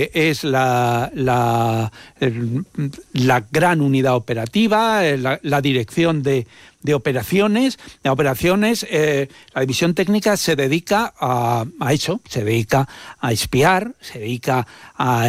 es la gran unidad operativa, la dirección de operaciones. La división técnica se dedica a eso, se dedica a espiar, se dedica a